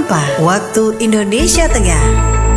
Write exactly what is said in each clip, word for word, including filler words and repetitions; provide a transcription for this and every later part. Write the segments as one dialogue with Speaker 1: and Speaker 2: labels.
Speaker 1: Ampa, waktu Indonesia Tengah.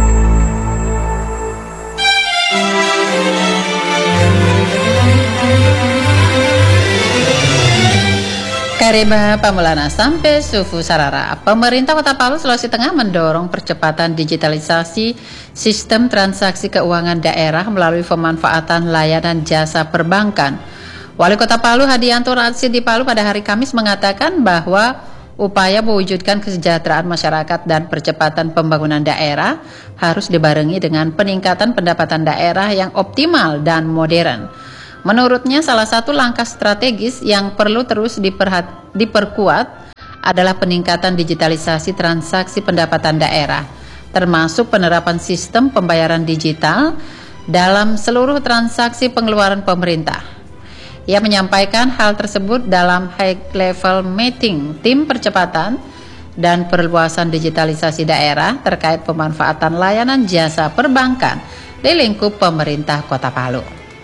Speaker 2: Kareba Pamulana sampai Sufu Sarara. Pemerintah Kota Palu, Sulawesi Tengah mendorong percepatan digitalisasi sistem transaksi keuangan daerah melalui pemanfaatan layanan jasa perbankan. Wali Kota Palu Hadianto Ratsid di Palu pada hari Kamis mengatakan bahwa upaya mewujudkan kesejahteraan masyarakat dan percepatan pembangunan daerah harus dibarengi dengan peningkatan pendapatan daerah yang optimal dan modern. Menurutnya, salah satu langkah strategis yang perlu terus diperhat- diperkuat adalah peningkatan digitalisasi transaksi pendapatan daerah, termasuk penerapan sistem pembayaran digital dalam seluruh transaksi pengeluaran pemerintah. Ia menyampaikan hal tersebut dalam high level meeting tim percepatan dan perluasan digitalisasi daerah terkait pemanfaatan layanan jasa perbankan di lingkup pemerintah Kota Palu.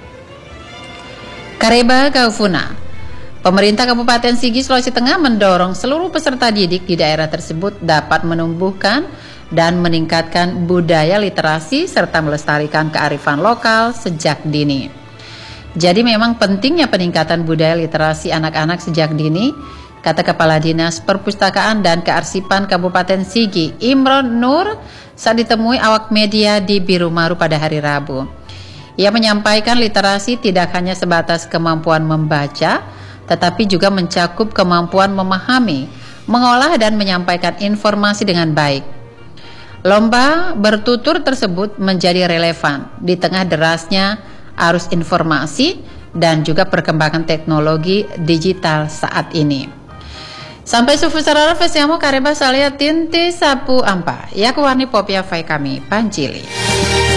Speaker 2: Kareba Gaufuna. Pemerintah Kabupaten Sigi, Sulawesi Tengah mendorong seluruh peserta didik di daerah tersebut dapat menumbuhkan dan meningkatkan budaya literasi serta melestarikan kearifan lokal sejak dini. Jadi memang pentingnya peningkatan budaya literasi anak-anak sejak dini, kata Kepala Dinas Perpustakaan dan Kearsipan Kabupaten Sigi, Imron Nur, saat ditemui awak media di Biru Maru pada hari Rabu. Ia menyampaikan literasi tidak hanya sebatas kemampuan membaca, tetapi juga mencakup kemampuan memahami, mengolah dan menyampaikan informasi dengan baik. Lomba bertutur tersebut menjadi relevan di tengah derasnya arus informasi dan juga perkembangan teknologi digital saat ini. Sampai sufu sarara fesiamo kareba salia tinti sapu ampa, yakuwani popia fai kami panjili.